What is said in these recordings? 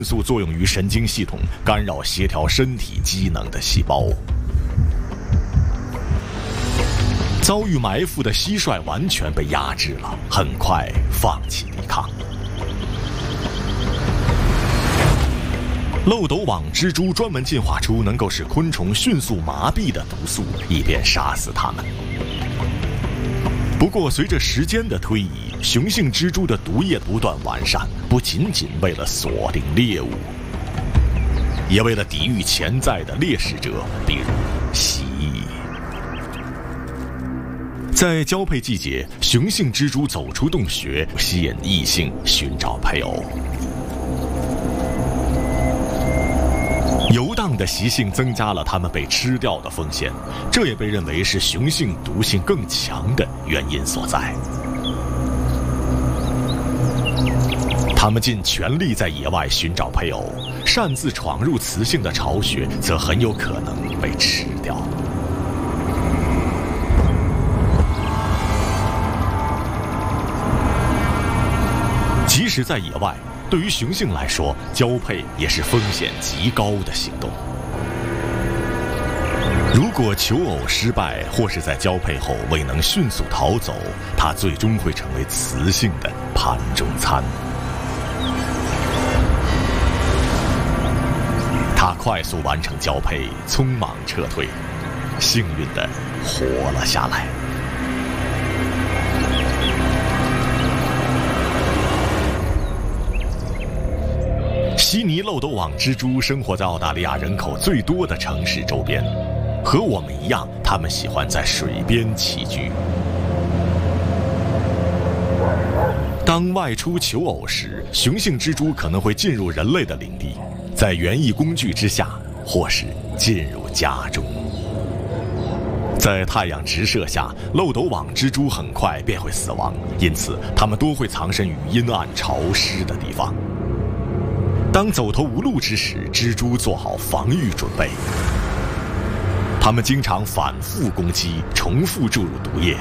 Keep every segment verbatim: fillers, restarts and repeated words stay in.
速作用于神经系统，干扰协调身体机能的细胞。遭遇埋伏的蟋蟀完全被压制了，很快放弃抵抗。漏斗网蜘蛛专门进化出能够使昆虫迅速麻痹的毒素，以便杀死它们。不过，随着时间的推移，雄性蜘蛛的毒液不断完善，不仅仅为了锁定猎物，也为了抵御潜在的猎食者，比如蜥蜴。在交配季节，雄性蜘蛛走出洞穴，吸引异性寻找配偶。游荡的习性增加了它们被吃掉的风险，这也被认为是雄性毒性更强的原因所在。它们尽全力在野外寻找配偶，擅自闯入雌性的巢穴，则很有可能被吃掉。即使在野外，对于雄性来说，交配也是风险极高的行动。如果求偶失败，或是在交配后未能迅速逃走，它最终会成为雌性的盘中餐。它快速完成交配，匆忙撤退，幸运地活了下来。悉尼漏斗网蜘蛛生活在澳大利亚人口最多的城市周边，和我们一样，它们喜欢在水边栖居。当外出求偶时，雄性蜘蛛可能会进入人类的领地，在园艺工具之下，或是进入家中。在太阳直射下，漏斗网蜘蛛很快便会死亡，因此它们多会藏身于阴暗潮湿的地方。当走投无路之时，蜘蛛做好防御准备。它们经常反复攻击，重复注入毒液。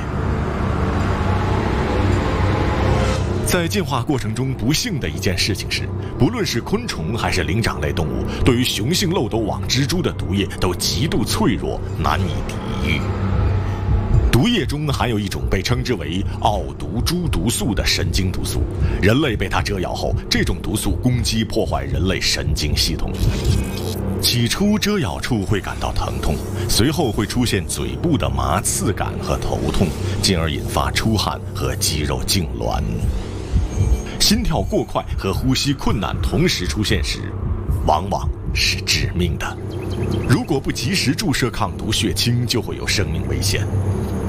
在进化过程中，不幸的一件事情是，不论是昆虫还是灵长类动物，对于雄性漏斗网蜘蛛的毒液都极度脆弱，难以抵御。毒液中含有一种被称之为奥毒株毒素的神经毒素，人类被它蛰咬后，这种毒素攻击破坏人类神经系统。起初蛰咬处会感到疼痛，随后会出现嘴部的麻刺感和头痛，进而引发出汗和肌肉痉挛。心跳过快和呼吸困难同时出现时，往往是致命的。如果不及时注射抗毒血清，就会有生命危险。